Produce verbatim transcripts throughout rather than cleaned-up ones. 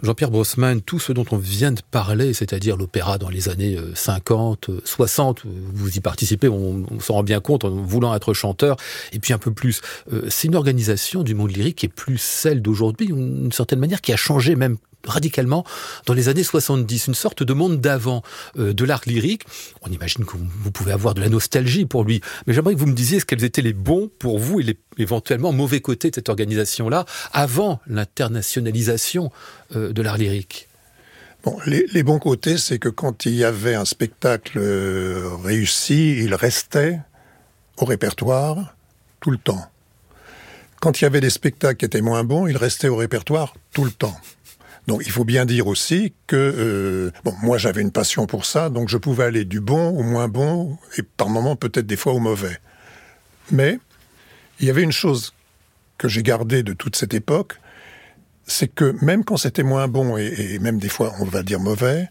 Jean-Pierre Brossman, tout ce dont on vient de parler, c'est-à-dire l'opéra dans les années cinquante, soixante, vous y participez, on, on s'en rend bien compte en voulant être chanteur, et puis un peu plus. Euh, c'est une organisation du monde lyrique qui est plus celle d'aujourd'hui, d'une certaine manière, qui a changé même radicalement dans les années soixante-dix, une sorte de monde d'avant euh, de l'art lyrique. On imagine que vous pouvez avoir de la nostalgie pour lui, mais j'aimerais que vous me disiez ce quels étaient les bons pour vous et les éventuellement mauvais côtés de cette organisation-là avant l'internationalisation euh, de l'art lyrique. Bon, les, les bons côtés, c'est que quand il y avait un spectacle euh, réussi, il restait au répertoire tout le temps. Quand il y avait des spectacles qui étaient moins bons, il restait au répertoire tout le temps. Donc il faut bien dire aussi que euh, bon, moi j'avais une passion pour ça, donc je pouvais aller du bon au moins bon, et par moments peut-être des fois au mauvais. Mais il y avait une chose que j'ai gardée de toute cette époque, c'est que même quand c'était moins bon, et, et même des fois on va dire mauvais,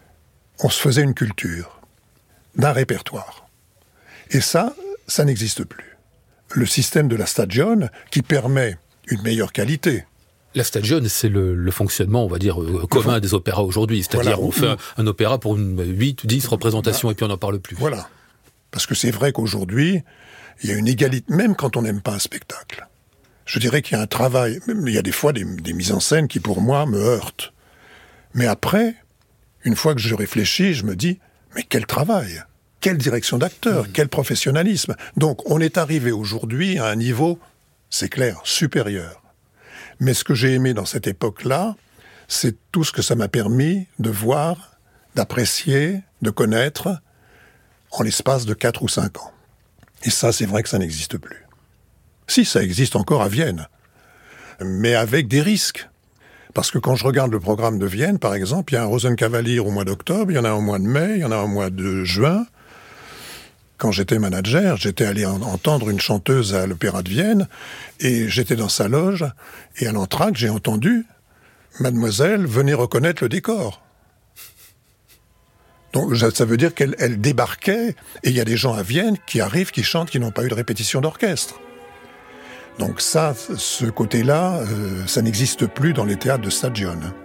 on se faisait une culture d'un répertoire. Et ça, ça n'existe plus. Le système de la Stagione, qui permet une meilleure qualité. La Stagione, c'est le, le fonctionnement, on va dire, euh, commun des opéras aujourd'hui. C'est-à-dire, voilà, on fait un, un opéra pour une huit, dix représentations, voilà, et puis on n'en parle plus. Voilà. Parce que c'est vrai qu'aujourd'hui, il y a une égalité, même quand on n'aime pas un spectacle. Je dirais qu'il y a un travail, il y a des fois des, des mises en scène qui, pour moi, me heurtent. Mais après, une fois que je réfléchis, je me dis, mais quel travail, quelle direction d'acteur, mmh. quel professionnalisme. Donc, on est arrivé aujourd'hui à un niveau, c'est clair, supérieur. Mais ce que j'ai aimé dans cette époque-là, c'est tout ce que ça m'a permis de voir, d'apprécier, de connaître en l'espace de quatre ou cinq ans. Et ça, c'est vrai que ça n'existe plus. Si, ça existe encore à Vienne, mais avec des risques. Parce que quand je regarde le programme de Vienne, par exemple, il y a un Rosenkavalier au mois d'octobre, il y en a un au mois de mai, il y en a un au mois de juin. Quand j'étais manager, j'étais allé en- entendre une chanteuse à l'Opéra de Vienne, et j'étais dans sa loge, et à l'entracte, j'ai entendu « Mademoiselle, venez reconnaître le décor ». Donc ça veut dire qu'elle elle débarquait, et il y a des gens à Vienne qui arrivent, qui chantent, qui n'ont pas eu de répétition d'orchestre. Donc ça, ce côté-là, euh, ça n'existe plus dans les théâtres de Stagione.